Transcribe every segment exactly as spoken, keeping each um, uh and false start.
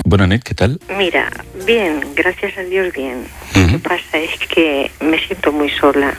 Bueno, Anet, ¿qué tal? Mira, bien, gracias a Dios, bien. Uh-huh. Lo que pasa es que me siento muy sola.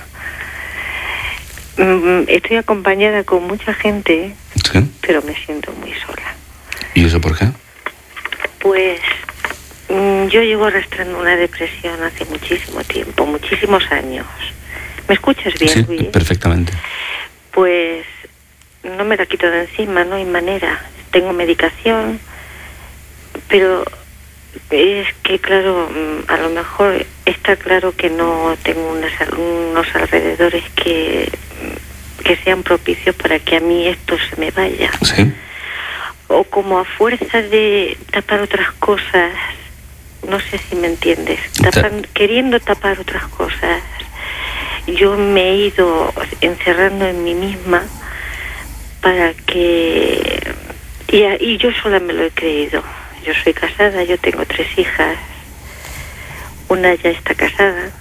Mm, estoy acompañada con mucha gente, ¿Sí? pero me siento muy sola. ¿Y eso por qué? Pues mm, yo llevo arrastrando una depresión hace muchísimo tiempo, muchísimos años. ¿Me escuchas bien, Sí, Luis? perfectamente. Pues no me la quito de encima, no hay manera. Tengo medicación, pero es que, claro, a lo mejor está claro que no tengo unas, unos alrededores que, que sean propicios para que a mí esto se me vaya. Sí. O como a fuerza de tapar otras cosas, no sé si me entiendes, tapan, queriendo tapar otras cosas, yo me he ido encerrando en mí misma para que... Y, y yo sola me lo he creído. Yo soy casada, yo tengo tres hijas, una ya está casada,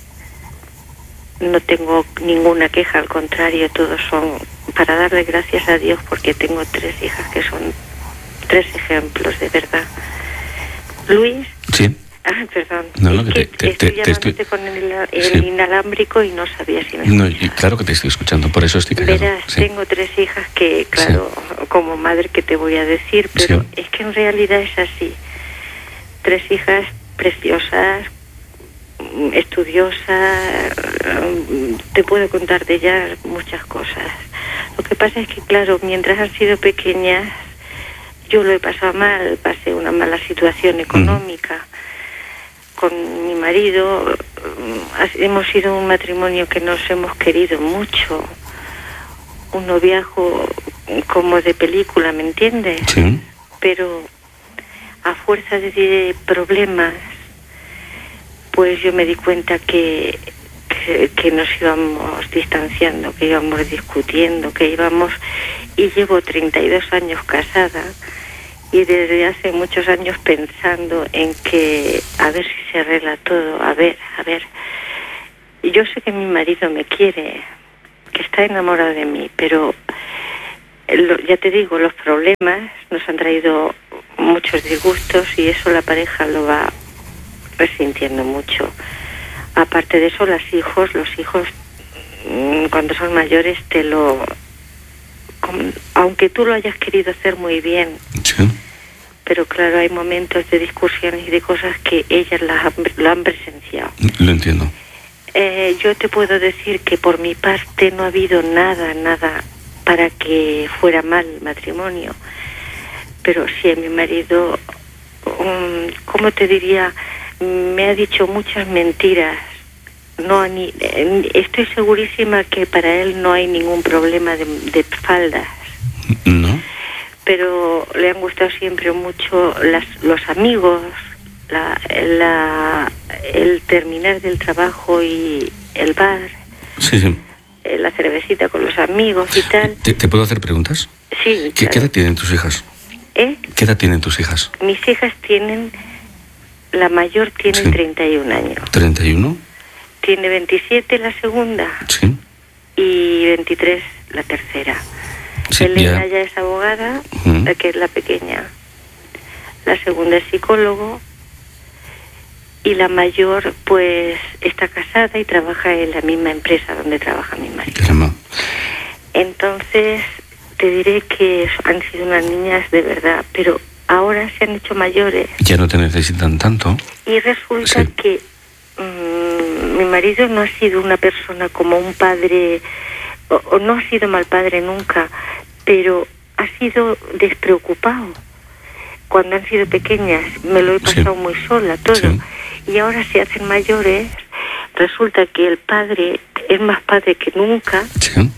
no tengo ninguna queja, al contrario, todos son para darle gracias a Dios porque tengo tres hijas que son tres ejemplos de verdad. Luis. Sí. Ah, perdón. No, no, es que que te, te, estoy te, llamándote te estoy... con el, el sí. inalámbrico y no sabía si me No, escuchabas. y claro que te estoy escuchando, por eso estoy callado. Verás, sí. tengo tres hijas que, claro, sí. Como madre que te voy a decir, pero sí. Es que en realidad es así. Tres hijas preciosas, estudiosas, te puedo contar de ellas muchas cosas. Lo que pasa es que, claro, mientras han sido pequeñas, yo lo he pasado mal, pasé una mala situación económica. Mm. Con mi marido hemos sido un matrimonio que nos hemos querido mucho, un noviazgo como de película, ¿me entiendes? Sí. Pero a fuerza de problemas, pues yo me di cuenta que, que, que nos íbamos distanciando, que íbamos discutiendo, que íbamos... Y llevo treinta y dos años casada y desde hace muchos años pensando en que a ver si se arregla todo, a ver, a ver. Yo sé que mi marido me quiere, que está enamorado de mí, pero lo, ya te digo, los problemas nos han traído muchos disgustos y eso la pareja lo va resintiendo mucho. Aparte de eso, los hijos, los hijos cuando son mayores te lo... aunque tú lo hayas querido hacer muy bien, sí. Pero claro, hay momentos de discusiones y de cosas que ellas las han, lo han presenciado. Lo entiendo. Eh, yo te puedo decir que por mi parte no ha habido nada, nada para que fuera mal el matrimonio. Pero sí, mi marido, um, ¿cómo te diría? Me ha dicho muchas mentiras. No, ni, eh, estoy segurísima que para él no hay ningún problema de, de faldas. No. Pero le han gustado siempre mucho las, los amigos, la, la, el terminar del trabajo y el bar, sí, sí. La cervecita con los amigos y tal. ¿Te, te puedo hacer preguntas? Sí. ¿Qué, claro. ¿Qué edad tienen tus hijas? ¿Eh? ¿Qué edad tienen tus hijas? Mis hijas tienen, la mayor tiene sí. treinta y un años. ¿treinta y uno? Tiene veintisiete la segunda. Sí. Y veintitrés la tercera. Sí, Elena ya. ya es abogada, uh-huh. La que es la pequeña. La segunda es psicólogo. Y la mayor, pues, está casada y trabaja en la misma empresa donde trabaja mi marido. Caramba. Entonces, te diré que han sido unas niñas de verdad, pero ahora se han hecho mayores. Ya no te necesitan tanto. Y resulta sí. que mmm, mi marido no ha sido una persona como un padre... O, o no ha sido mal padre nunca, pero ha sido despreocupado. Cuando han sido pequeñas me lo he pasado sí. muy sola, todo. Sí. Y ahora se hacen mayores, resulta que el padre es más padre que nunca. Sí.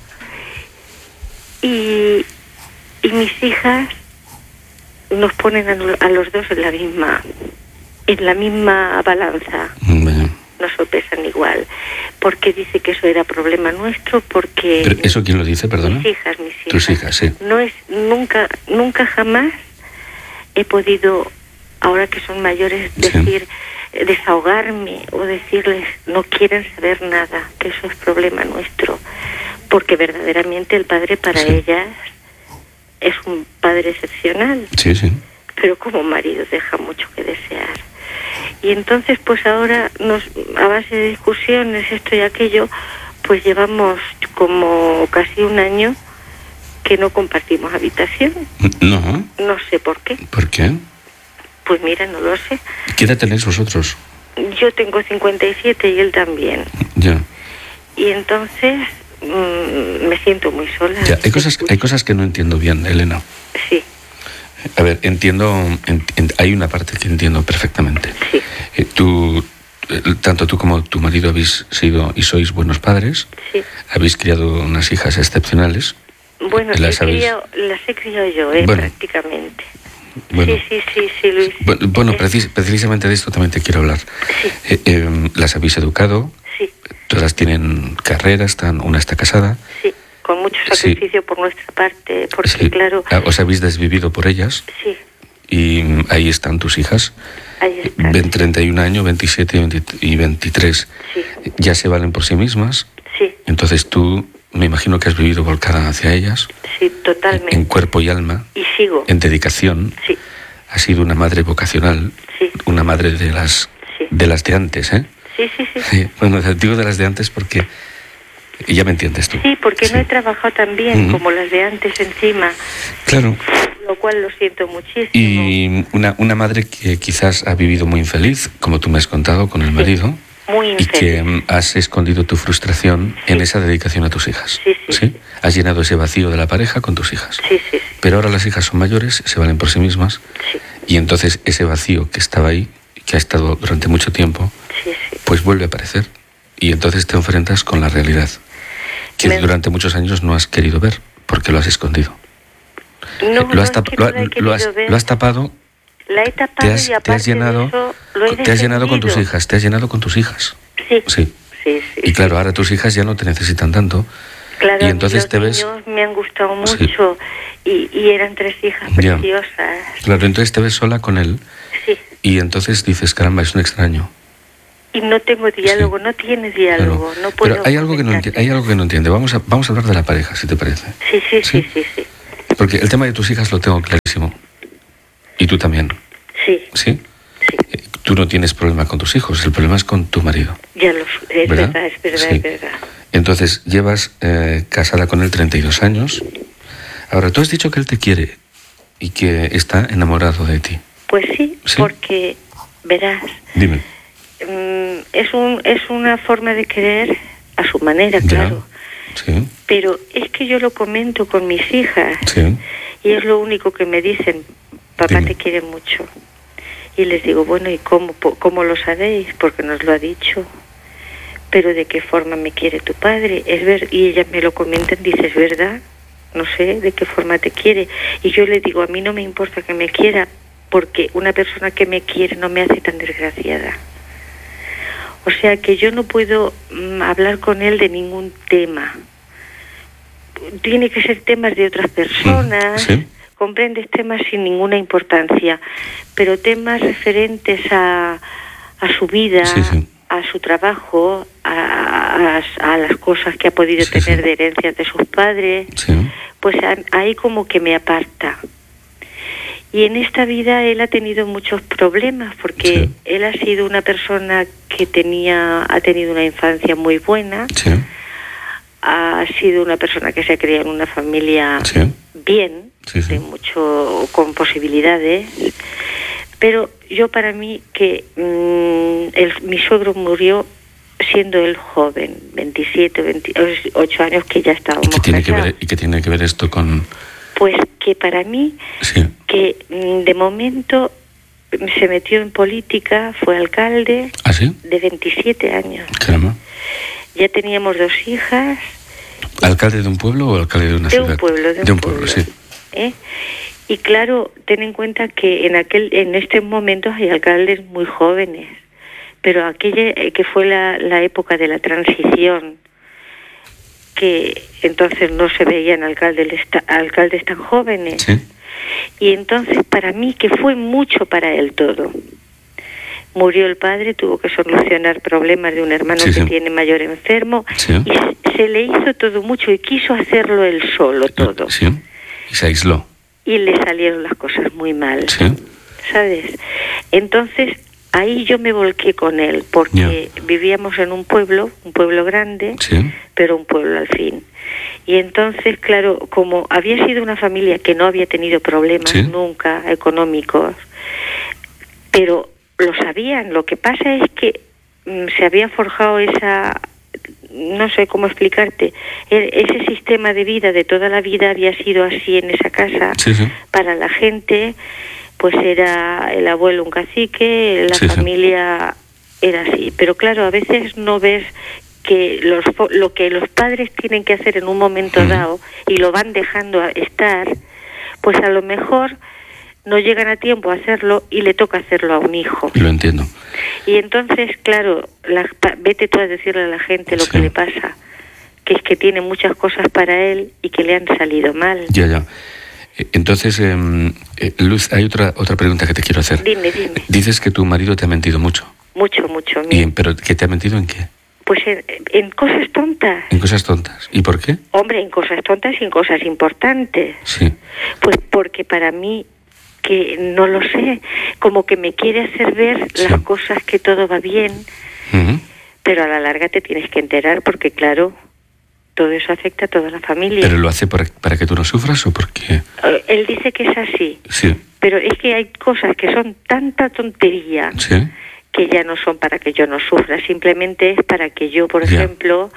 Y, y mis hijas nos ponen a, a los dos en la misma, en la misma balanza. Bueno. Nos sopesan igual, porque dice que eso era problema nuestro, porque... ¿Pero eso quién lo dice, perdona? Mis hijas, mis hijas. Tus hijas, sí. No es, nunca, nunca jamás he podido, ahora que son mayores, decir, sí. desahogarme o decirles, no quieren saber nada, que eso es problema nuestro, porque verdaderamente el padre para sí. ellas es un padre excepcional. Sí, sí. pero como marido deja mucho que desear. Y entonces, pues ahora, nos, a base de discusiones, esto y aquello, pues llevamos como casi un año que no compartimos habitación. No. No sé por qué. ¿Por qué? Pues mira, no lo sé. ¿Qué edad tenéis vosotros? Yo tengo cincuenta y siete y él también. Ya. Y entonces mmm, me siento muy sola. Ya, hay cosas, hay cosas que no entiendo bien, Elena. Sí. A ver, entiendo, en, en, hay una parte que entiendo perfectamente. Sí. Eh, tú, eh, tanto tú como tu marido habéis sido y sois buenos padres. Sí. Habéis criado unas hijas excepcionales. Bueno, las, he habéis... criado, las he criado yo, eh, bueno, prácticamente. Bueno, sí, sí, sí, sí, Luis. Bueno, bueno es... precis, precisamente de esto también te quiero hablar. Sí. Eh, eh, las habéis educado. Sí. Todas tienen carrera, están, una está casada. Sí, con mucho sacrificio sí. por nuestra parte, porque sí. claro... Os habéis desvivido por ellas. Sí. Y ahí están tus hijas. Ahí están. Ven treinta y un años, veintisiete y veintitrés. Sí. Ya se valen por sí mismas. Sí. Entonces tú, me imagino que has vivido volcada hacia ellas. Sí, totalmente. En cuerpo y alma. Y sigo. En dedicación. Sí. Has sido una madre vocacional. Sí. Una madre de las, sí. de las de antes, ¿eh? Sí, sí, sí. sí. Bueno, digo de las de antes porque... Y ya me entiendes tú. Sí, porque sí. no he trabajado tan bien uh-huh. como las de antes encima. Claro. Lo cual lo siento muchísimo. Y una, una madre que quizás ha vivido muy infeliz, como tú me has contado, con el marido. Sí, muy infeliz. Y que um, has escondido tu frustración sí. en esa dedicación a tus hijas. Sí, sí, sí. Has llenado ese vacío de la pareja con tus hijas. Sí, sí, sí. Pero ahora las hijas son mayores, se valen por sí mismas. Sí. Y entonces ese vacío que estaba ahí, que ha estado durante mucho tiempo, sí, sí. pues vuelve a aparecer. Y entonces te enfrentas con la realidad. Que Me... durante muchos años no has querido ver, porque lo has escondido. No, lo, has no, es que no lo, lo, has, lo has tapado. La he tapado te has, y aparte te has llenado, de eso, lo he te has llenado con tus hijas, te has llenado con tus hijas. Sí. Sí. sí, sí y claro, sí. ahora tus hijas ya no te necesitan tanto. Claro, y entonces los te ves. niños me han gustado mucho sí. y, y eran tres hijas preciosas. Ya. Claro, entonces te ves sola con él. Sí. Y entonces dices, caramba, es un extraño. Y no tengo diálogo, sí. no tiene diálogo, claro. no puedo. Pero hay algo que no entiende, hay algo que no entiende. Vamos a, vamos a hablar de la pareja, si te parece. Sí, sí, sí, sí, sí, sí. Porque el tema de tus hijas lo tengo clarísimo. Y tú también. Sí. ¿Sí? Sí. Eh, tú no tienes problema con tus hijos, el problema es con tu marido. Ya lo es ¿verdad? verdad, es verdad, sí. es verdad. Entonces, llevas eh, casada con él treinta y dos años. Ahora, tú has dicho que él te quiere y que está enamorado de ti. Pues sí, ¿sí? porque, verás... Dime. Mm, es, un, es una forma de querer a su manera, ya. claro. Sí. Pero es que yo lo comento con mis hijas sí. y es lo único que me dicen, papá Dime. te quiere mucho. Y les digo, bueno, ¿y cómo, cómo lo sabéis? Porque nos lo ha dicho. Pero ¿de qué forma me quiere tu padre? Es ver y ellas me lo comentan, dices, ¿verdad? No sé de qué forma te quiere. Y yo le digo, a mí no me importa que me quiera, porque una persona que me quiere no me hace tan desgraciada. O sea que yo no puedo mm, hablar con él de ningún tema. Tiene que ser temas de otras personas, ¿sí? comprendes, temas sin ninguna importancia, pero temas referentes a, a su vida, sí, sí. a su trabajo, a, a, a las cosas que ha podido sí, tener sí. de herencias de sus padres, sí. pues ahí como que me aparta. Y en esta vida él ha tenido muchos problemas porque sí. él ha sido una persona que tenía, ha tenido una infancia muy buena, sí. ha sido una persona que se ha criado en una familia sí. bien, sí, sí. de mucho, con posibilidades, pero yo para mí que mmm, el, mi suegro murió siendo él joven, veintisiete, veintiocho años, que ya estábamos ¿Y qué tiene casados. que ver, ¿Y qué tiene que ver esto con...? Pues que para mí, sí. que de momento se metió en política, fue alcalde ¿Ah, sí? de veintisiete años. Caramba. Ya teníamos dos hijas. ¿Alcalde de un pueblo o alcalde de una de ciudad? Un pueblo, de un, de un pueblo, pueblo, sí. ¿Eh? Y claro, ten en cuenta que en aquel, en estos momentos hay alcaldes muy jóvenes, pero aquella que fue la, la época de la transición, que entonces no se veían alcaldes, alcaldes tan jóvenes. ¿Sí? Y entonces para mí que fue mucho para él todo. Murió el padre, tuvo que solucionar problemas de un hermano sí, que sí. tiene mayor enfermo sí. y se le hizo todo mucho y quiso hacerlo él solo todo. Sí. Y se aisló. Y le salieron las cosas muy mal. Sí. ¿sabes? Entonces, ahí yo me volqué con él, porque yeah. vivíamos en un pueblo, un pueblo grande, sí. pero un pueblo al fin. Y entonces, claro, como había sido una familia que no había tenido problemas ¿sí? nunca económicos, pero lo sabían. Lo que pasa es que mm, se había forjado esa, no sé cómo explicarte, e- ese sistema de vida de toda la vida había sido así en esa casa. Sí, sí. Para la gente, pues era el abuelo un cacique, la sí, familia sí. era así. Pero claro, a veces no ves que los, lo que los padres tienen que hacer en un momento mm. dado y lo van dejando estar, pues a lo mejor no llegan a tiempo a hacerlo y le toca hacerlo a un hijo. Lo entiendo. Y entonces, claro, la, vete tú a decirle a la gente lo sí. que le pasa, que es que tiene muchas cosas para él y que le han salido mal. Ya, ya. Entonces, eh, eh, Luz, hay otra otra pregunta que te quiero hacer. Dime, dime. Dices que tu marido te ha mentido mucho. Mucho, mucho. ¿Y, ¿Pero que te ha mentido en qué? Pues en, en cosas tontas. ¿En cosas tontas? ¿Y por qué? Hombre, en cosas tontas y en cosas importantes. Sí. Pues porque para mí, que no lo sé, como que me quiere hacer ver sí. las cosas que todo va bien, uh-huh. pero a la larga te tienes que enterar porque, claro, todo eso afecta a toda la familia. ¿Pero lo hace para, para que tú no sufras o por qué? Uh, él dice que es así. Sí. Pero es que hay cosas que son tanta tontería sí. que ya no son para que yo no sufra, simplemente es para que yo, por yeah. ejemplo,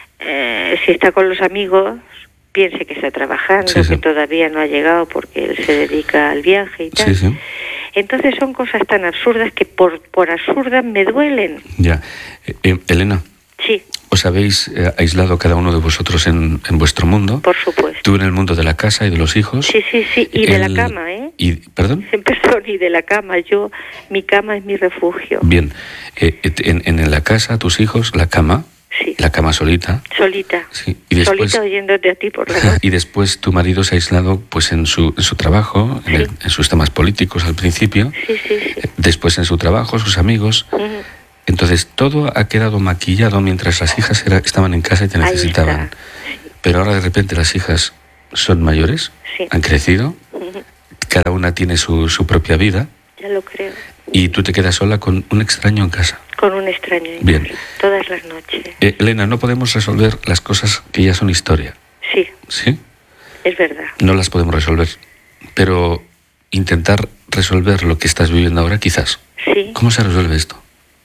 eh, si está con los amigos, piense que está trabajando, sí, sí. que todavía no ha llegado porque él se dedica al viaje y tal. Sí, sí. Entonces son cosas tan absurdas que por, por absurdas me duelen. Ya. Eh, eh, Elena. Sí. ¿Os habéis eh, aislado cada uno de vosotros en, en vuestro mundo? Por supuesto. Tú en el mundo de la casa y de los hijos. Sí, sí, sí. Y el... de la cama, ¿eh? Y, ¿Perdón? Perdón, y de la cama. Yo, mi cama es mi refugio. Bien. Eh, en, en la casa, tus hijos, la cama. Sí. La cama solita. Solita. Sí. Y después, solita oyéndote a ti por la noche. Y después tu marido se ha aislado pues en su, en su trabajo, sí. en, el, en sus temas políticos al principio. Sí, sí, sí. Después en su trabajo, sus amigos. Uh-huh. Entonces todo ha quedado maquillado mientras las hijas era, estaban en casa y te necesitaban. Sí. Pero ahora de repente las hijas son mayores, sí. han crecido, uh-huh. cada una tiene su, su propia vida. Ya lo creo. Y tú te quedas sola con un extraño en casa. Con un extraño en Bien. casa, todas las noches. Eh, Elena, no podemos resolver las cosas que ya son historia. Sí. ¿Sí? Es verdad. No las podemos resolver, pero intentar resolver lo que estás viviendo ahora, quizás. Sí. ¿Cómo se resuelve esto?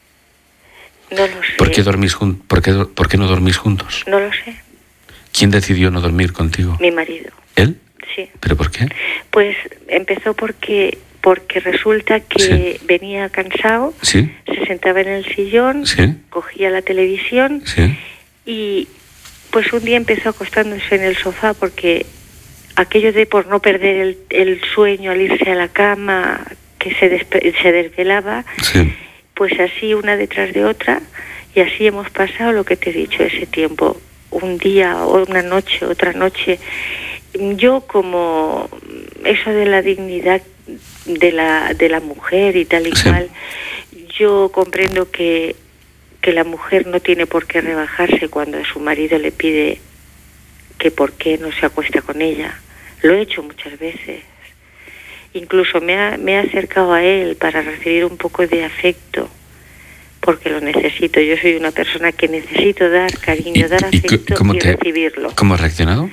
No lo sé. ¿Por qué, dormís jun- por qué, por qué no dormís juntos? No lo sé. ¿Quién decidió no dormir contigo? Mi marido. ¿Él? Sí. ¿Pero por qué? Pues empezó porque porque resulta que sí. venía cansado, sí. se sentaba en el sillón, sí. cogía la televisión sí. y pues un día empezó acostándose en el sofá porque aquello de por no perder el, el sueño al irse a la cama, que se, despe- se desvelaba, sí. pues así una detrás de otra y así hemos pasado lo que te he dicho ese tiempo, un día, una noche, otra noche. Yo como eso de la dignidad de la de la mujer y tal y sí. cual, yo comprendo que que la mujer no tiene por qué rebajarse cuando a su marido le pide que por qué no se acuesta con ella. Lo he hecho muchas veces. Incluso me ha, me he acercado a él para recibir un poco de afecto, porque lo necesito. Yo soy una persona que necesito dar cariño, ¿Y, dar y afecto cómo y te, recibirlo. ¿Cómo has reaccionado?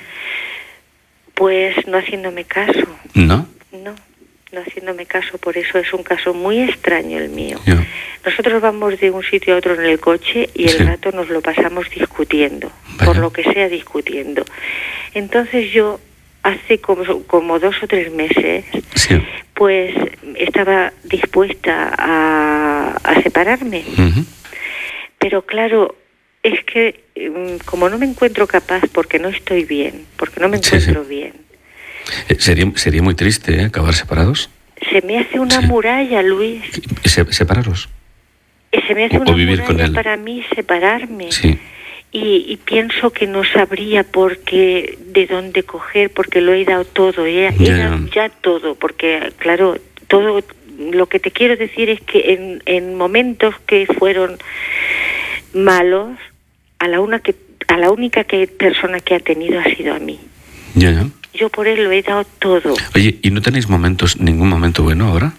Pues no haciéndome caso. ¿No? No, no haciéndome caso. Por eso es un caso muy extraño el mío. Yeah. Nosotros vamos de un sitio a otro en el coche y el sí. rato nos lo pasamos discutiendo, Vaya. por lo que sea discutiendo. Entonces yo hace como, como dos o tres meses, sí. pues estaba dispuesta a, a separarme. Uh-huh. Pero claro, es que como no me encuentro capaz, porque no estoy bien, porque no me encuentro sí, sí. bien. Eh, sería, sería muy triste, ¿eh? Acabar separados. Se me hace una sí. muralla, Luis. Se, ¿Separaros? Se me hace o, una o vivir muralla con él. para mí separarme. Sí. Y, y pienso que no sabría por qué, de dónde coger, porque lo he dado todo, ¿eh? Ya, he dado ya todo, porque claro, todo lo que te quiero decir es que en, en momentos que fueron malos, a la una que a la única que persona que ha tenido ha sido a mí. Ya, ya. Yo por él lo he dado todo. Oye, ¿y no tenéis momentos, ningún momento bueno ahora?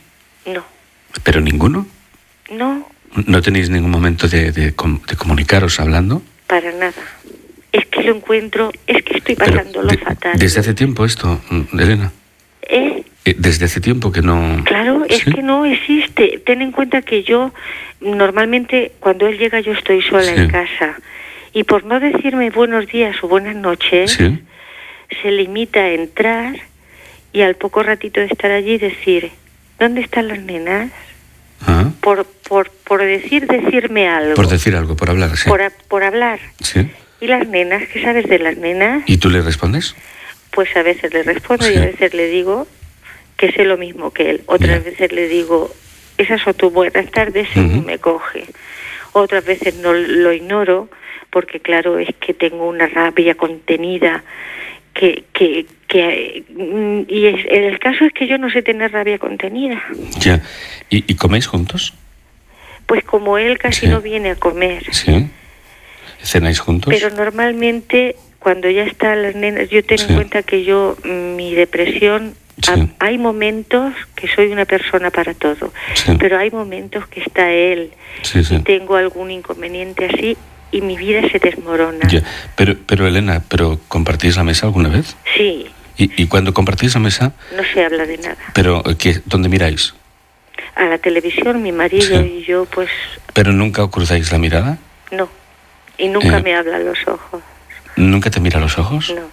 No. ¿Pero ninguno? No. ¿No tenéis ningún momento de, de, de comunicaros hablando? Para nada. Es que lo encuentro, es que estoy pasando lo de, fatal. ¿Desde hace tiempo esto, Elena? ¿Eh? ¿Desde hace tiempo que no...? Claro, es ¿Sí? que no existe. Ten en cuenta que yo, normalmente, cuando él llega, yo estoy sola sí. en casa. Y por no decirme buenos días o buenas noches, ¿Sí? se limita a entrar y al poco ratito de estar allí decir, ¿dónde están las nenas? ¿Ah? Por, por, por decir, decirme algo. Por decir algo, por hablar, sí. Por, por hablar. Sí. ¿Y las nenas? ¿Qué sabes de las nenas? ¿Y tú le respondes? Pues a veces le respondo sí. y a veces le digo que sé lo mismo que él. Otras yeah. veces le digo, esas son tus buenas tardes, según uh-huh. me coge. Otras veces no lo ignoro, porque claro, es que tengo una rabia contenida que... que, que y es, el caso es que yo no sé tener rabia contenida. Ya. ¿Y, y coméis juntos? Pues como él casi sí. no viene a comer. Sí. ¿Cenáis juntos? Pero normalmente, cuando ya están las nenas, yo tengo sí. en cuenta que yo, mi depresión, sí. a, hay momentos que soy una persona para todo, sí. pero hay momentos que está él sí, sí. y tengo algún inconveniente así y mi vida se desmorona. Ya. Pero, pero Elena, ¿pero compartís la mesa alguna vez? Sí. ¿Y, y cuando compartís la mesa? No se habla de nada. ¿Pero qué, dónde miráis? A la televisión, mi marido sí. y yo, pues... ¿Pero nunca cruzáis la mirada? No. Y nunca eh, me habla a los ojos. ¿Nunca te mira a los ojos? No.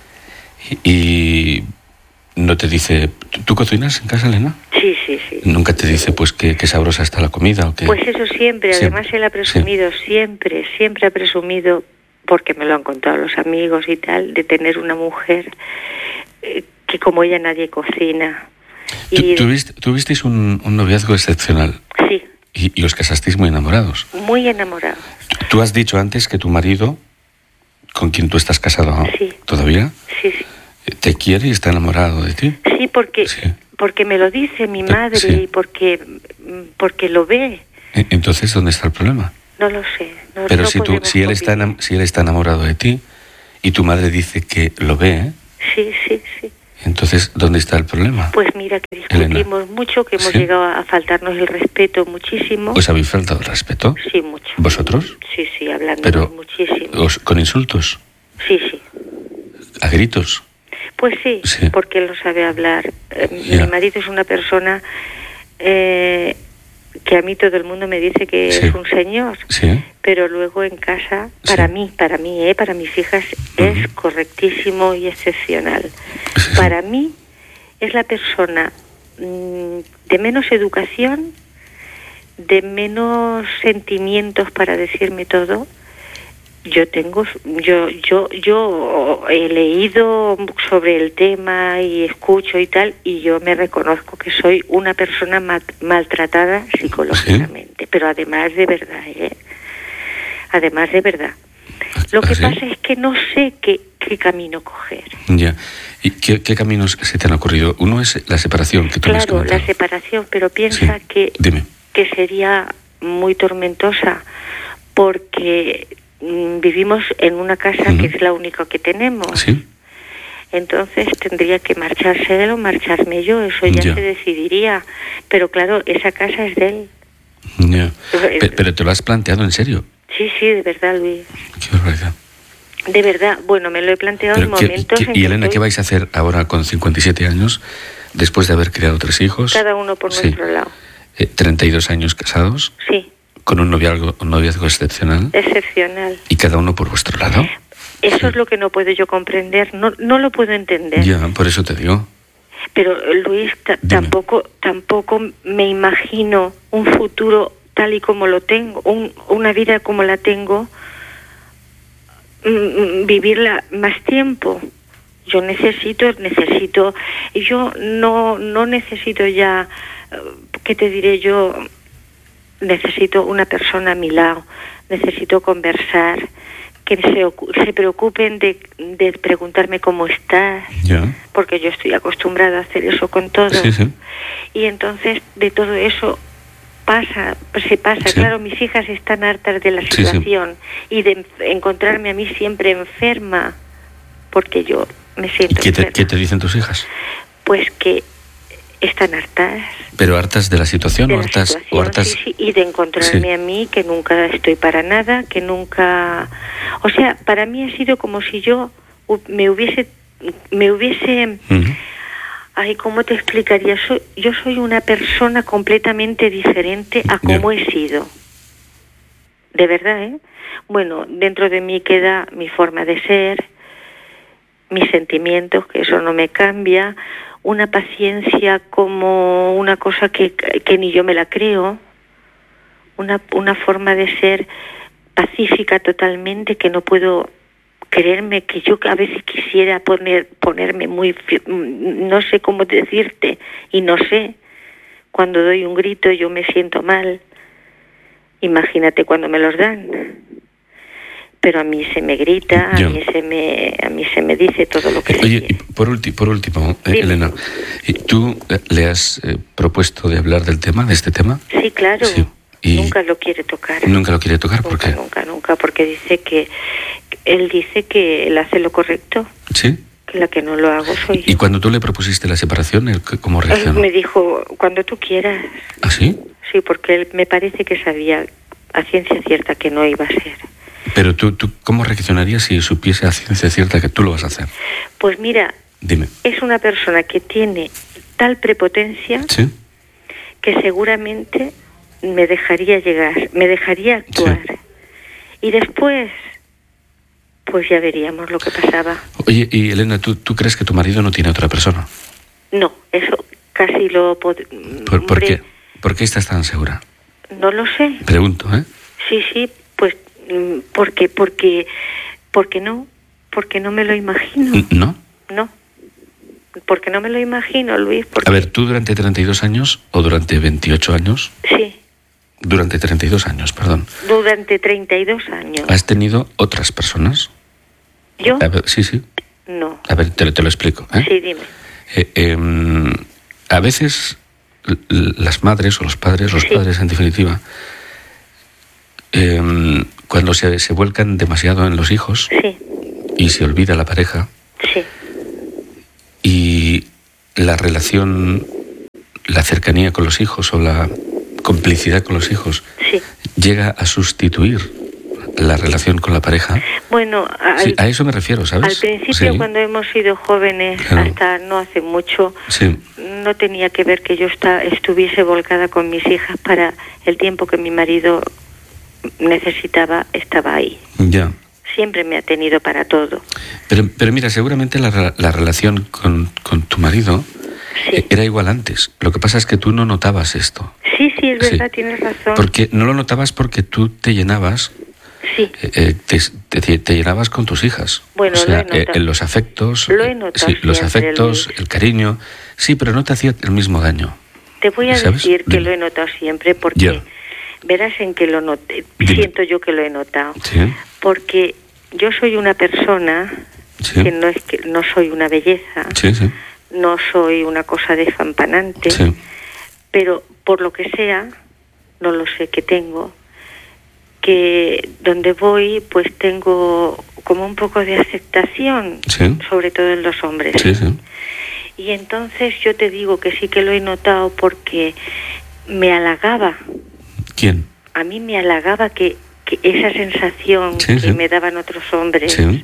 Y, y no te dice... ¿Tú cocinas en casa, Elena? Sí, sí, sí. ¿Nunca te dice, pues, qué, qué sabrosa está la comida o qué? Pues eso siempre. Además, siempre. él ha presumido, sí. siempre, siempre ha presumido, porque me lo han contado los amigos y tal, de tener una mujer eh, que como ella nadie cocina. Y... ¿Tuviste, ¿Tuvisteis un, un noviazgo excepcional? Sí. Y, y os casasteis muy enamorados. Muy enamorados. Tú has dicho antes que tu marido, con quien tú estás casado sí. todavía, sí, sí. te quiere y está enamorado de ti. Sí, porque sí. porque me lo dice mi madre sí. y porque porque lo ve. Entonces, ¿dónde está el problema? No lo sé. No, Pero no si tú, si él está si él está enamorado de ti y tu madre dice que lo ve, ¿eh? Sí, sí, sí. Entonces, ¿dónde está el problema? Pues mira, que discutimos Elena. mucho, que hemos ¿Sí? llegado a faltarnos el respeto muchísimo. ¿Os habéis faltado el respeto? Sí, mucho. ¿Vosotros? Sí, sí, hablando Pero, muchísimo. Os, ¿Con insultos? Sí, sí. ¿A gritos? Pues sí, sí. porque él no sabe hablar. Eh, yeah. Mi marido es una persona eh, que a mí todo el mundo me dice que sí. es un señor. Sí. Pero luego en casa, para sí. mí, para mí, eh, para mis hijas, uh-huh. es correctísimo y excepcional. Sí. Para mí es la persona mmm, de menos educación, de menos sentimientos para decirme todo. Yo tengo, yo, yo, yo he leído sobre el tema y escucho y tal, y yo me reconozco que soy una persona mal, maltratada psicológicamente, ¿sí? Pero además de verdad, ¿eh? Además de verdad. Lo que ¿Ah, sí? pasa es que no sé qué, qué camino coger. Ya. ¿Y qué, qué caminos se te han ocurrido? Uno es la separación, que tú Claro, me has la separación, pero piensa sí. que, Dime. que sería muy tormentosa porque mmm, vivimos en una casa uh-huh. que es la única que tenemos. ¿Sí? Entonces tendría que marcharse él o marcharme yo, eso ya, ya se decidiría. Pero claro, esa casa es de él. Ya. Pero, pero ¿te lo has planteado en serio? Sí, sí, de verdad, Luis. Qué barbaridad. De verdad, bueno, me lo he planteado pero en qué, momentos... Qué, en ¿Y Elena, estoy... qué vais a hacer ahora con cincuenta y siete años, después de haber criado tres hijos? Cada uno por sí. nuestro lado. Eh, treinta y dos años casados. Sí. Con un noviazgo, un noviazgo excepcional. Excepcional. ¿Y cada uno por vuestro lado? Eso sí. es lo que no puedo yo comprender, no, no lo puedo entender. Ya, por eso te digo. Pero, Luis, t- tampoco, tampoco me imagino un futuro tal y como lo tengo, un, una vida como la tengo, mm, vivirla más tiempo. Yo necesito, necesito, yo no, no necesito ya, ¿qué te diré yo? Necesito una persona a mi lado, necesito conversar, que se, se preocupen de, de preguntarme cómo estás, yeah. porque yo estoy acostumbrada a hacer eso con todo. Sí, sí. Y entonces de todo eso pasa, se pasa. Sí. Claro, mis hijas están hartas de la situación sí, sí. y de encontrarme a mí siempre enferma, porque yo me siento ¿Y qué te, enferma. ¿Qué te dicen tus hijas? Pues que están hartas. ¿Pero hartas de la situación de o la hartas...? situación, o hartas... Sí, sí, y de encontrarme Sí. a mí, que nunca estoy para nada, que nunca... O sea, para mí ha sido como si yo hu- me hubiese... Me hubiese... Uh-huh. Ay, ¿cómo te explicaría? Soy, yo soy una persona completamente diferente a como Bien. he sido. De verdad, ¿eh? Bueno, dentro de mí queda mi forma de ser, mis sentimientos, que eso no me cambia, una paciencia como una cosa que, que ni yo me la creo, una, una forma de ser pacífica totalmente, que no puedo creerme, que yo a veces quisiera poner ponerme muy, no sé cómo decirte, y no sé, cuando doy un grito yo me siento mal, imagínate cuando me los dan. Pero a mí se me grita, a Yo. mí se me a mí se me dice todo lo que se Oye, quiere. y por, ulti- por último, eh, Dime. Elena, ¿y ¿tú eh, le has eh, propuesto de hablar del tema, de este tema? Sí, claro. Sí. Y Nunca lo quiere tocar. nunca lo quiere tocar, ¿por Nunca, qué? nunca, nunca, porque dice que él dice que él hace lo correcto, ¿Sí? que la que no lo hago soy ¿Y yo. cuando tú le propusiste la separación, él c- cómo Él reaccionó? me dijo, cuando tú quieras. ¿Ah, sí? Sí, porque él me parece que sabía a ciencia cierta que no iba a ser. Pero tú, tú, ¿cómo reaccionarías si supiese a ciencia cierta que tú lo vas a hacer? Pues mira, Dime. es una persona que tiene tal prepotencia ¿Sí? que seguramente me dejaría llegar, me dejaría actuar. Sí. Y después, pues ya veríamos lo que pasaba. Oye, y Elena, ¿tú, ¿tú crees que tu marido no tiene otra persona? No, eso casi lo... pod- ¿Por, por hombre, qué? ¿Por qué estás tan segura? No lo sé. Pregunto, ¿eh? Sí, sí, pues mm, porque, porque, porque no, porque no me lo imagino. N- ¿No? No, porque no me lo imagino, Luis. Porque... A ver, ¿tú durante treinta y dos años o durante veintiocho años? Sí, Durante treinta y dos años, perdón. durante treinta y dos años. ¿Has tenido otras personas? ¿Yo? A ver, sí, sí. No. A ver, te, lo- te lo explico. ¿eh? Sí, dime. Eh, em, a veces l- l- las madres o los padres, los Sí. padres en definitiva, em, cuando se, se vuelcan demasiado en los hijos Sí, y se olvida la pareja sí, y la relación, la cercanía con los hijos o la complicidad con los hijos sí. llega a sustituir la relación con la pareja. Bueno, al, Sí, a eso me refiero, ¿sabes? al principio Sí, cuando hemos sido jóvenes, Claro. hasta no hace mucho, sí, no tenía que ver que yo esta, estuviese volcada con mis hijas para el tiempo que mi marido necesitaba, estaba ahí. ya. Siempre me ha tenido para todo. Pero, pero mira, seguramente la, re- la relación con, con tu marido Sí, eh, era igual antes. Lo que pasa es que tú no notabas esto. sí, sí, es Sí. verdad, tienes razón. Porque no lo notabas porque tú te llenabas, Sí, eh, eh, te, te- te llenabas con tus hijas. Bueno, o sea, lo he notado. eh, en los afectos, Lo he eh, notado sí, los siempre, afectos, Luis. el cariño. Sí, pero no te hacía el mismo daño. te voy a ¿sabes? decir que Dime. lo he notado siempre porque Ya. verás en que lo noté, Dime. siento yo que lo he notado. Sí, Porque yo soy una persona sí, que no es que no soy una belleza, sí, sí, no soy una cosa despampanante, sí. pero por lo que sea, no lo sé que tengo, que donde voy pues tengo como un poco de aceptación, Sí. sobre todo en los hombres. Sí, sí. Y entonces yo te digo que sí que lo he notado porque me halagaba, ¿Quién? a mí me halagaba que, que esa sensación Sí, que sí. me daban otros hombres, Sí.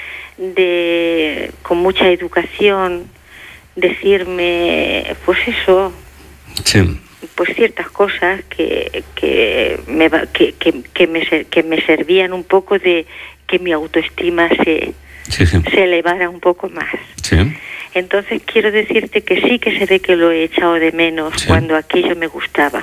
de con mucha educación, decirme, pues eso, Sí. pues ciertas cosas que que me va- que, que, que me ser- que me servían un poco de que mi autoestima se Sí, sí. se elevara un poco más. Sí. Entonces quiero decirte que sí que se ve que lo he echado de menos Sí. cuando aquello me gustaba.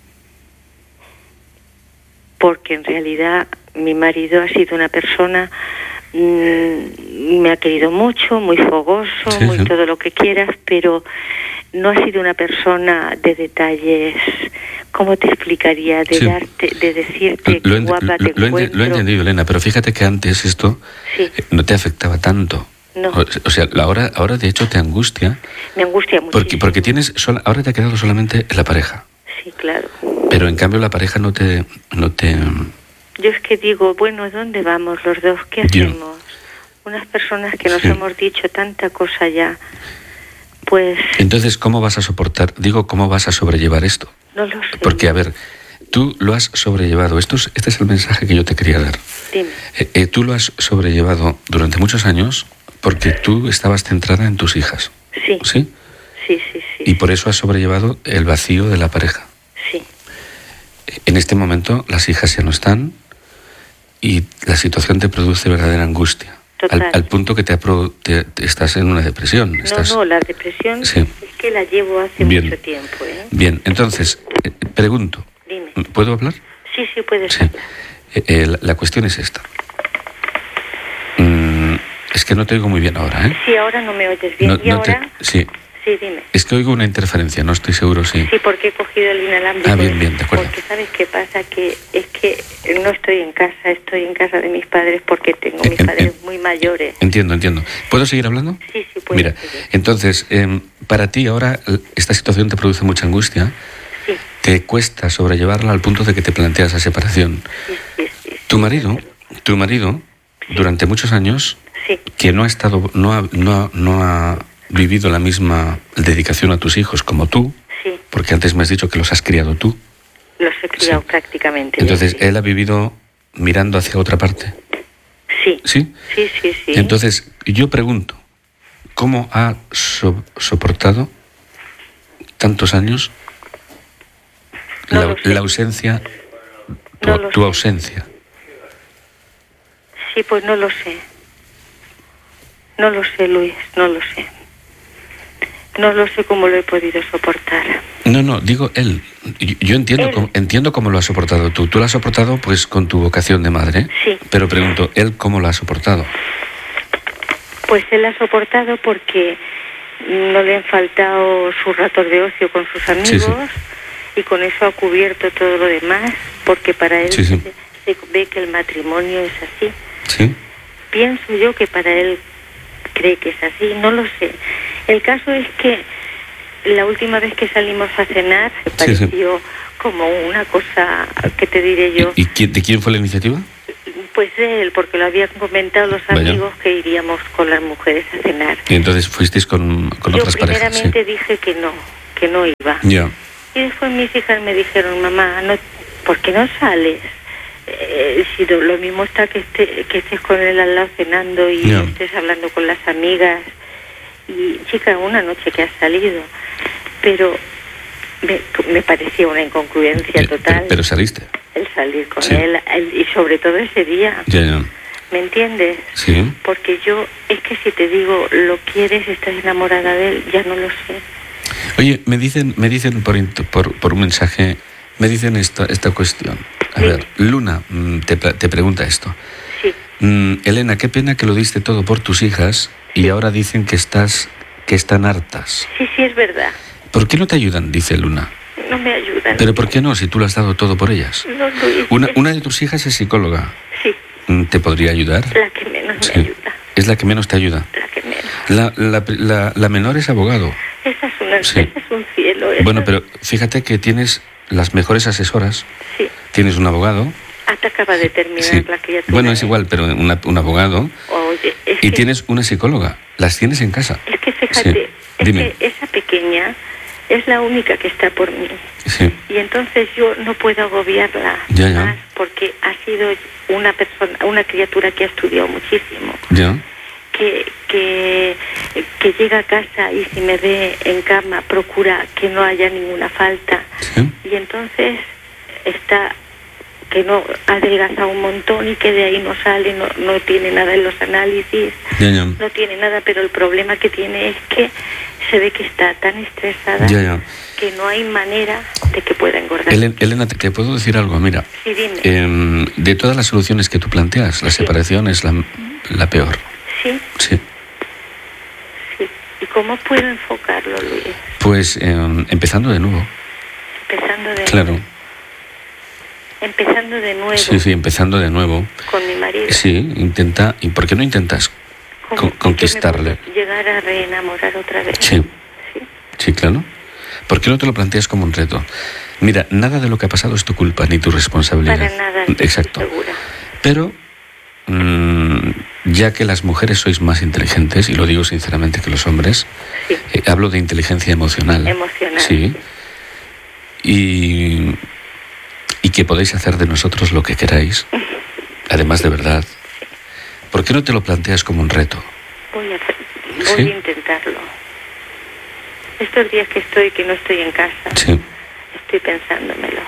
Porque en realidad mi marido ha sido una persona, mmm, me ha querido mucho, muy fogoso, Sí, muy sí. todo lo que quieras, pero no ha sido una persona de detalles, ¿cómo te explicaría? De Sí. darte, de decirte Lo, qué he ent- guapa lo- te lo he ent- lo he encuentro. entendido, Elena, pero fíjate que antes esto Sí, eh, no te afectaba tanto. No. O, o sea, ahora, ahora de hecho te angustia me angustia muchísimo. porque, porque tienes sola- ahora te ha quedado solamente en la pareja, Sí, claro. pero en cambio la pareja no te no te Yo es que digo, bueno, ¿dónde vamos los dos? ¿Qué Yo. hacemos? Unas personas que nos Sí. hemos dicho tanta cosa ya. Pues... Entonces, ¿cómo vas a soportar? Digo, ¿cómo vas a sobrellevar esto? No lo sé. Porque, a ver, tú lo has sobrellevado. Esto es, este es el mensaje que yo te quería dar. Dime. Eh, eh, tú lo has sobrellevado durante muchos años porque tú estabas centrada en tus hijas. Sí. ¿Sí? Sí, sí, sí. Y por eso has sobrellevado el vacío de la pareja. Sí. En este momento las hijas ya no están y la situación te produce verdadera angustia. Al, al punto que te, apro, te, te estás en una depresión. Estás... No, no, la depresión sí. Es que la llevo hace Bien. mucho tiempo. ¿eh? Bien, entonces, eh, pregunto. Dime. ¿Puedo hablar? Sí, sí, puedes sí. hablar. Eh, eh, la, la cuestión es esta. Mm, es que no te oigo muy bien ahora, ¿eh? Sí, ahora no me oyes bien. No, ¿Y no ahora? Te... Sí. Sí, dime. Es que oigo una interferencia, no estoy seguro si... Sí, porque he cogido el inalámbrico. Ah, bien, bien, de acuerdo. Porque ¿sabes qué pasa? Que es que no estoy en casa, estoy en casa de mis padres porque tengo Eh, mis en, padres en, muy mayores. Entiendo, entiendo. ¿Puedo seguir hablando? Sí, sí, puedo. Mira, seguir. Entonces, eh, para ti ahora esta situación te produce mucha angustia. Sí. Te cuesta sobrellevarla al punto de que te planteas la separación. Sí, sí, sí, sí, tu marido, sí. tu marido, sí. durante muchos años, sí. que no ha estado, no ha, no ha, no ha vivido la misma dedicación a tus hijos como tú, sí. porque antes me has dicho que los has criado tú. Los he criado sí. prácticamente. Entonces, sí. él ha vivido mirando hacia otra parte. Sí. ¿Sí? Sí, sí, sí. Entonces, yo pregunto, ¿cómo ha so so-soportado tantos años no la, la ausencia, tu, no tu ausencia? Sí, pues no lo sé. No lo sé, Luis, no lo sé. No lo sé cómo lo he podido soportar. No, no, digo él. Yo, yo entiendo, él. Cómo, entiendo cómo lo has soportado tú. Tú lo has soportado pues con tu vocación de madre. Sí. Pero pregunto, ¿él cómo lo ha soportado? Pues él ha soportado porque no le han faltado sus ratos de ocio con sus amigos sí, sí. y con eso ha cubierto todo lo demás, porque para él sí, sí. Se, se ve que el matrimonio es así. Sí. Pienso yo que para él cree que es así, no lo sé. El caso es que la última vez que salimos a cenar me pareció sí, sí. como una cosa, ¿qué te diré yo? ¿Y, y quién, de quién fue la iniciativa? Pues de él, porque lo habían comentado los amigos Vaya. que iríamos con las mujeres a cenar. Y entonces fuisteis con, con yo otras parejas. Yo primeramente sí. dije que no, que no iba. Ya. Y después mis hijas me dijeron, mamá, no, ¿por qué no sales? Eh, si lo mismo está que, esté, que estés con él al lado cenando y yeah. estés hablando con las amigas. Y chica, una noche que has salido, pero me, me parecía una incongruencia pero, total. Pero, pero saliste. El salir con sí. él, el, y sobre todo ese día. Ya, ya. ¿Me entiendes? Sí. Porque yo, es que si te digo, lo quieres, estás enamorada de él, ya no lo sé. Oye, me dicen, me dicen por, por, por un mensaje, me dicen esta, esta cuestión. A sí. ver, Luna te, te pregunta esto. Sí. Mm, Elena, qué pena que lo diste todo por tus hijas sí. y ahora dicen que estás, que están hartas. Sí, sí, es verdad. ¿Por qué no te ayudan? Dice Luna. No me ayudan. ¿Pero por qué no, si tú lo has dado todo por ellas? No, Luis, una, una de tus hijas es psicóloga. Sí. ¿Te podría ayudar? La que menos sí. me ayuda. ¿Es la que menos te ayuda? La que menos. La, la, la, la menor es abogado. Esa es, una, sí. esa es un cielo. Esa... Bueno, pero fíjate que tienes las mejores asesoras. Sí. Tienes un abogado. Hasta acaba de terminar sí. la criatura. Bueno, es igual, pero una, un abogado. Oye, es y que... tienes una psicóloga. Las tienes en casa. Es que fíjate, sí. es Dime. que esa pequeña es la única que está por mí. Sí. Y entonces yo no puedo agobiarla ya, ya. más porque ha sido una persona, una criatura que ha estudiado muchísimo. Ya. Que, que, que llega a casa y si me ve en cama procura que no haya ninguna falta. Sí. Y entonces está que no adelgaza un montón y que de ahí no sale, no, no tiene nada en los análisis, ya, ya. no tiene nada, pero el problema que tiene es que se ve que está tan estresada ya, ya. que no hay manera de que pueda engordar. Elena, ¿te, te puedo decir algo? Mira, sí, dime. Eh, de todas las soluciones que tú planteas, la sí. separación es la, la peor. ¿Sí? Sí. Sí. ¿Y cómo puedo enfocarlo, Luis? Pues eh, empezando de nuevo. Empezando de claro. nuevo. Empezando de nuevo. Sí, sí, empezando de nuevo. Con mi marido. Sí, intenta. ¿Y por qué no intentas con, conquistarle? Llegar a reenamorar otra vez. Sí. sí. Sí, claro. ¿Por qué no te lo planteas como un reto? Mira, nada de lo que ha pasado es tu culpa ni tu responsabilidad. Para nada. Exacto. Segura. Pero mmm, ya que las mujeres sois más inteligentes, y lo digo sinceramente que los hombres, sí. eh, hablo de inteligencia emocional. Emocional. Sí. Y, y que podéis hacer de nosotros lo que queráis, además de verdad. ¿Por qué no te lo planteas como un reto? Voy a, hacer, voy ¿Sí? a intentarlo. Estos días que estoy, que no estoy en casa, Sí. estoy pensándomelo.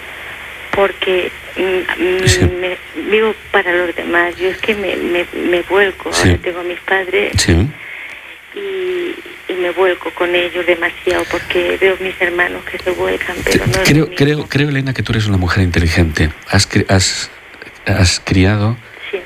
Porque mm, Sí. me, vivo para los demás. Yo es que me, me, me vuelco. Sí. Ahora tengo a mis padres Sí. y, y me vuelco con ellos demasiado porque veo a mis hermanos que se vuelcan, pero no es lo Creo, mismo. creo, creo, Elena, que tú eres una mujer inteligente. Has, cri- has, has criado Sí.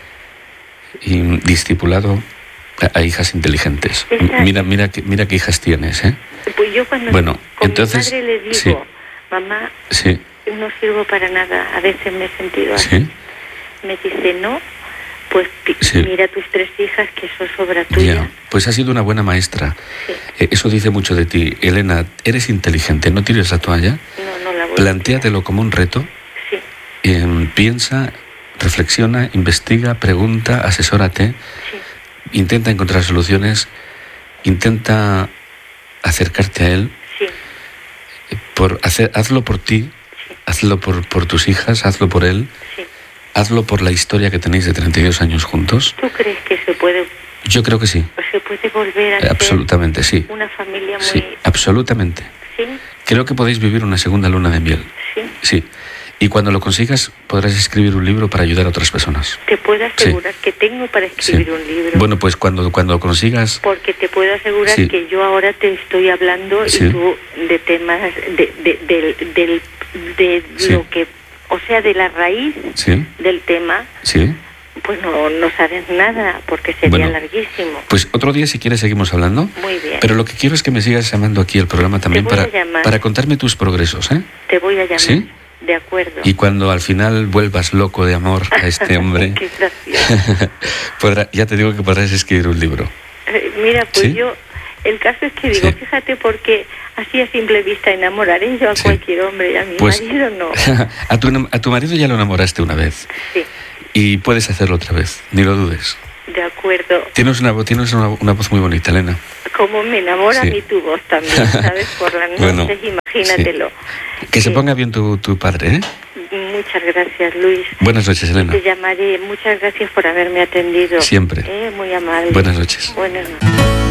y discipulado a, a hijas inteligentes. M- Exacto. Mira, mira, que- mira qué hijas tienes, ¿eh? Pues yo cuando Bueno, con entonces, mi madre le digo, sí. mamá, Sí, no sirvo para nada, a veces me he sentido así. sí, Me dice, no, pues pi- Sí. mira tus tres hijas, que eso es obra tuya. ya. Pues has sido una buena maestra. Sí. Eh, Eso dice mucho de ti. Elena, eres inteligente, no tires la toalla. No, no la voy a Plantéatelo como un reto. tirar. Sí, eh, piensa, reflexiona, investiga, pregunta, asesórate. sí, Intenta encontrar soluciones. Intenta acercarte a él. sí, Por hacer, hazlo por ti. sí, Hazlo por, por tus hijas, hazlo por él. sí. Hazlo por la historia que tenéis de treinta y dos años juntos. ¿Tú crees que se puede, Yo creo que sí. se puede volver a Eh, ser Absolutamente, sí. una familia muy... Sí, absolutamente. Sí, Creo que podéis vivir una segunda luna de miel. sí. Sí. Y cuando lo consigas, podrás escribir un libro para ayudar a otras personas. Te puedo asegurar que tengo para escribir Sí. un libro. Bueno, pues cuando, cuando consigas... Porque te puedo asegurar Sí. que yo ahora te estoy hablando Sí. y tú de temas de, de, del- del- de Sí. lo que, o sea, de la raíz Sí, del tema, sí. pues no, no sabes nada porque sería Bueno. larguísimo. Pues otro día, si quieres, seguimos hablando. Muy bien. Pero lo que quiero es que me sigas llamando aquí al programa también voy a para, llamar. para contarme tus progresos, ¿eh? Te voy a llamar. ¿Sí? De acuerdo. Y cuando al final vuelvas loco de amor a este hombre, Qué gracioso. podrá- ya te digo que podrás escribir un libro. Eh, Mira, pues ¿Sí? yo, el caso es que digo, Sí. fíjate, porque así a simple vista enamoraré yo a Sí. cualquier hombre y a mi Pues marido no. a, tu, enam- a tu marido ya lo enamoraste una vez Sí, y puedes hacerlo otra vez, ni lo dudes. de acuerdo. Tienes una, vo- tienes una, una voz muy bonita, Elena. Como me enamora Sí. a mí tu voz también, ¿sabes? Por las noches, Bueno, imagínatelo. Que se Sí. ponga bien tu, tu padre, ¿eh? Muchas gracias, Luis. Buenas noches, Elena. Te llamaré. Muchas gracias por haberme atendido. Siempre. Eh, muy amable. Buenas noches. Buenas noches.